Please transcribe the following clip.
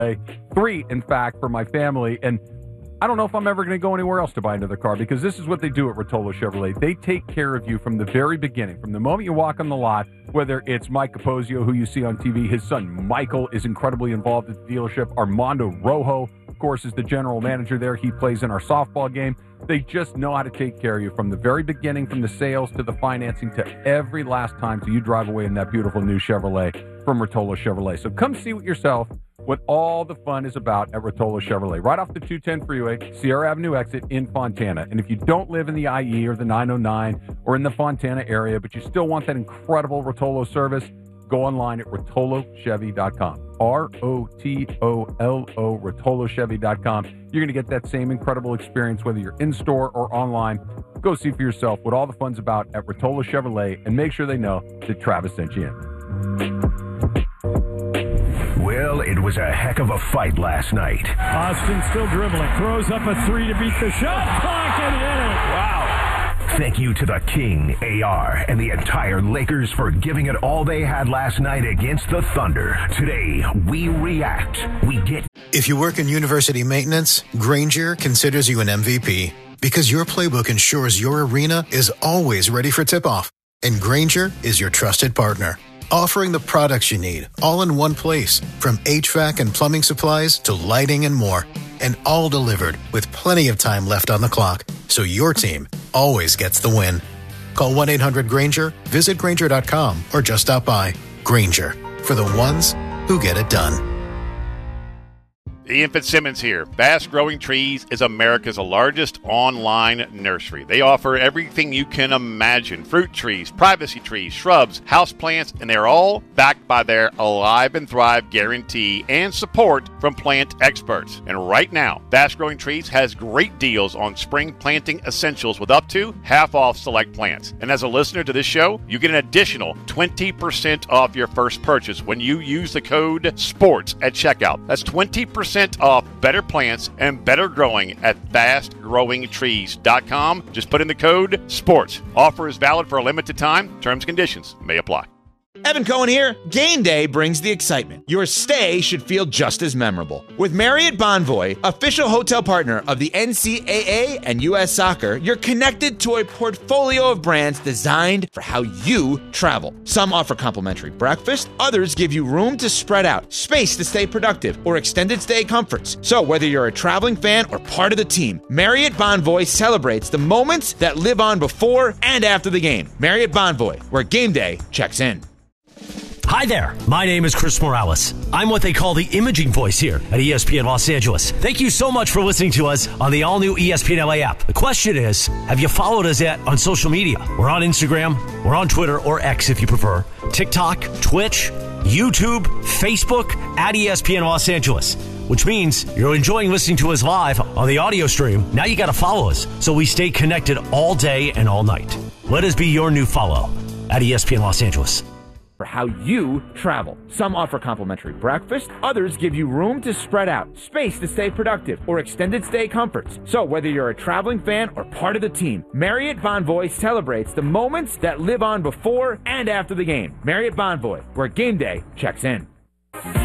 3, in fact, for my family. And I don't know if I'm ever going to go anywhere else to buy another car, because this is what they do at Rotolo Chevrolet. They take care of you from the very beginning, from the moment you walk on the lot, whether it's Mike Capozio, who you see on TV. His son Michael is incredibly involved at the dealership. Armando Rojo, of course, is the general manager there. He plays in our softball game. They just know how to take care of you from the very beginning, from the sales to the financing to every last time till you drive away in that beautiful new Chevrolet from Rotolo Chevrolet. So come see it yourself, what all the fun is about at Rotolo Chevrolet, right off the 210 freeway, Sierra Avenue exit in Fontana. And if you don't live in the IE or the 909 or in the Fontana area, but you still want that incredible Rotolo service, go online at RotoloChevy.com. ROTOLO, RotoloChevy.com. You're going to get that same incredible experience, whether you're in store or online. Go see for yourself what all the fun's about at Rotolo Chevrolet, and make sure they know that Travis sent you in. Well, it was a heck of a fight last night. Austin still dribbling. Throws up a 3 to beat the shot clock and hit it. Wow. Thank you to the King, AR, and the entire Lakers for giving it all they had last night against the Thunder. Today, we react. We get... If you work in university maintenance, Grainger considers you an MVP because your playbook ensures your arena is always ready for tip-off. And Grainger is your trusted partner, offering the products you need all in one place, from HVAC and plumbing supplies to lighting and more. And all delivered with plenty of time left on the clock, so your team always gets the win. Call 1-800-GRAINGER, visit Grainger.com, or just stop by. Grainger, for the ones who get it done. Ian Fitzsimmons here. Fast Growing Trees is America's largest online nursery. They offer everything you can imagine. Fruit trees, privacy trees, shrubs, houseplants, and they're all backed by their Alive and Thrive guarantee and support from plant experts. And right now, Fast Growing Trees has great deals on spring planting essentials with up to half off select plants. And as a listener to this show, you get an additional 20% off your first purchase when you use the code SPORTS at checkout. That's 20% off better plants and better growing at fastgrowingtrees.com. Just put in the code SPORTS. Offer is valid for a limited time. Terms and conditions may apply. Evan Cohen here. Game day brings the excitement. Your stay should feel just as memorable. With Marriott Bonvoy, official hotel partner of the NCAA and U.S. Soccer, you're connected to a portfolio of brands designed for how you travel. Some offer complimentary breakfast, others give you room to spread out, space to stay productive, or extended stay comforts. So whether you're a traveling fan or part of the team, Marriott Bonvoy celebrates the moments that live on before and after the game. Marriott Bonvoy, where game day checks in. Hi there, my name is Chris Morales. I'm what they call the imaging voice here at ESPN Los Angeles. Thank you so much for listening to us on the all-new ESPN LA app. The question is, have you followed us yet on social media? We're on Instagram, we're on Twitter, or X if you prefer, TikTok, Twitch, YouTube, Facebook, at ESPN Los Angeles, which means you're enjoying listening to us live on the audio stream. Now you got to follow us so we stay connected all day and all night. Let us be your new follow at ESPN Los Angeles. For how you travel. Some offer complimentary breakfast, others give you room to spread out, space to stay productive, or extended stay comforts. So whether you're a traveling fan or part of the team, Marriott Bonvoy celebrates the moments that live on before and after the game. Marriott Bonvoy, where game day checks in.